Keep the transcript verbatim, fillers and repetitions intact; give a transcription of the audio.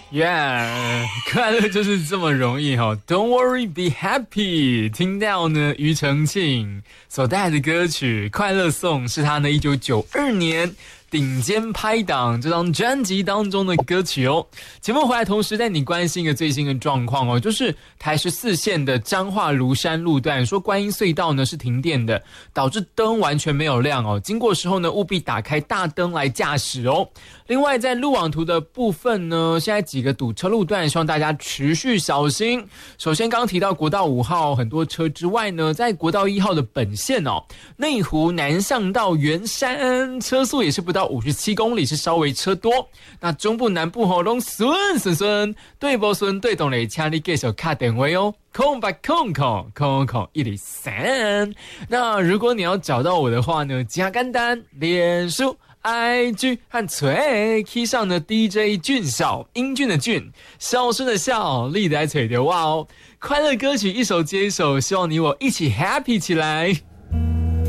Yeah， 快乐就是这么容易哈、哦、！Don't worry, be happy。听到呢，庾澄庆所带来的歌曲《快乐颂》是他呢一九九二年顶尖拍档这张专辑当中的歌曲哦。节目回来同时带你关心一个最新的状况哦，就是台十四线的彰化芦山路段，说观音隧道呢是停电的，导致灯完全没有亮哦。经过时候呢，务必打开大灯来驾驶哦。另外在路网图的部分呢，现在几个堵车路段，希望大家持续小心。首先刚刚提到国道五号很多车之外呢，在国道一号的本线哦，内湖南向到圆山车速也是不到五十七公里，是稍微车多。那中部南部吼拢顺顺顺，对不顺对动嘞，请你继续打电话哦。空吧空空空空一零三。那如果你要找到我的话呢，加简单，脸书、I G 和嘴 key 上的 D J 俊孝，英俊的俊，孝顺的孝，力来嘴的哇哦！快乐歌曲一首接一首，希望你我一起 happy 起来。